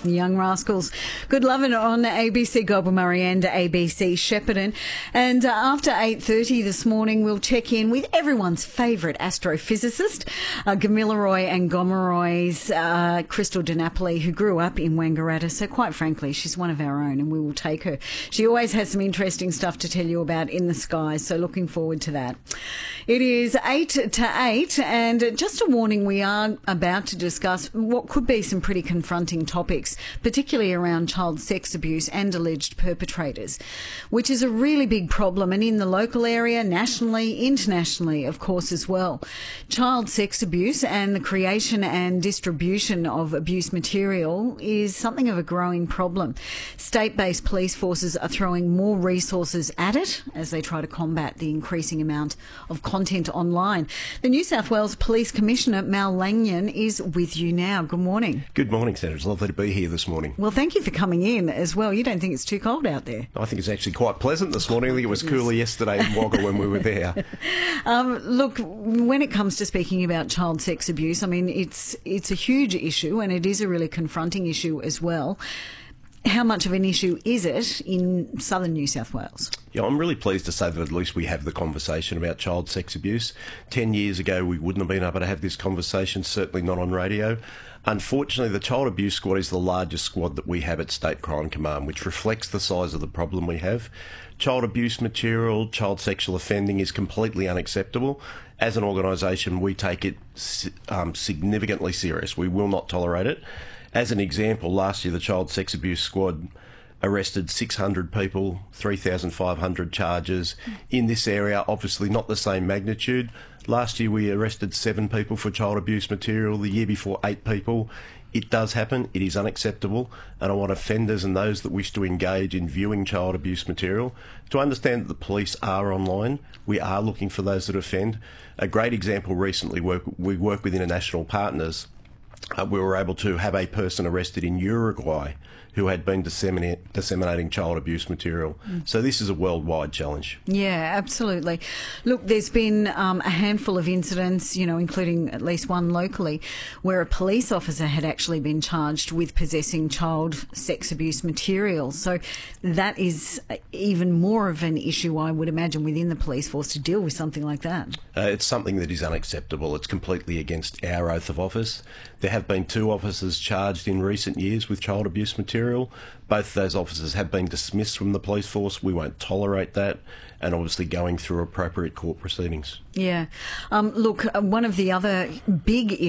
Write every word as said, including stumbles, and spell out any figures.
The Young Rascals. Good lovin' on A B C Goulburn and A B C Shepparton. And uh, after eight thirty this morning, we'll check in with everyone's favourite astrophysicist, uh, Gamilaroi and Gomerai's uh, Crystal Di Napoli, who grew up in Wangaratta. So quite frankly, she's one of our own and we will take her. She always has some interesting stuff to tell you about in the skies, so looking forward to that. It is eight to eight, and just a warning, we are about to discuss what could be some pretty confronting topics, particularly around child sex abuse and alleged perpetrators, which is a really big problem, and in the local area, nationally, internationally, of course, as well. Child sex abuse and the creation and distribution of abuse material is something of a growing problem. State-based police forces are throwing more resources at it as they try to combat the increasing amount of content online. The New South Wales Police Commissioner, Mal Lanyon, is with you now. Good morning. Good morning, Senator. It's lovely to be here this morning. Well, thank you for coming in as well. You don't think it's too cold out there? I think it's actually quite pleasant this morning. I think it was cooler yesterday in Wagga when we were there. Um, look, when it comes to speaking about child sex abuse, I mean, it's it's a huge issue and it is a really confronting issue as well. How much of an issue is it in southern New South Wales? Yeah, I'm really pleased to say that at least we have the conversation about child sex abuse. Ten years ago, we wouldn't have been able to have this conversation, certainly not on radio. Unfortunately, the Child Abuse Squad is the largest squad that we have at State Crime Command, which reflects the size of the problem we have. Child abuse material, child sexual offending is completely unacceptable. As an organisation, we take it um, significantly serious. We will not tolerate it. As an example, last year the Child Sex Abuse Squad arrested six hundred people, three thousand five hundred charges in this area, obviously not the same magnitude. Last year we arrested seven people for child abuse material, the year before eight people. It does happen, it is unacceptable, and I want offenders and those that wish to engage in viewing child abuse material to understand that the police are online. We are looking for those that offend. A great example recently, work, we work with international partners. Uh, we were able to have a person arrested in Uruguay who had been disseminate, disseminating child abuse material. Mm. So this is a worldwide challenge. Yeah, absolutely. Look, there's been um, a handful of incidents, you know, including at least one locally, where a police officer had actually been charged with possessing child sex abuse material. So that is even more of an issue, I would imagine, within the police force to deal with something like that. Uh, it's something that is unacceptable. It's completely against our oath of office. There have been two officers charged in recent years with child abuse material. Both of those officers have been dismissed from the police force. We won't tolerate that, and obviously going through appropriate court proceedings. Yeah. Um, look, one of the other big